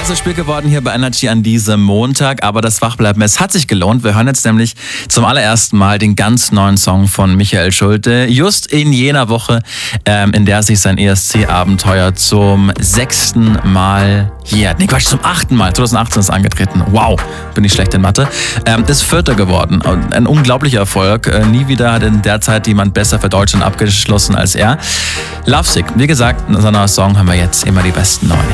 Erstes Spiel geworden hier bei Energy an diesem Montag, aber das Wachbleiben, es hat sich gelohnt. Wir hören jetzt nämlich zum allerersten Mal den ganz neuen Song von Michael Schulte. Just in jener Woche, in der sich sein ESC-Abenteuer zum 6. Mal zum 8. Mal, 2018 ist angetreten. Wow, bin ich schlecht in Mathe. Ist 4. geworden. Ein unglaublicher Erfolg. Nie wieder hat in der Zeit jemand besser für Deutschland abgeschlossen als er. Lovesick, wie gesagt, in seiner Song haben wir jetzt immer die besten Neuen.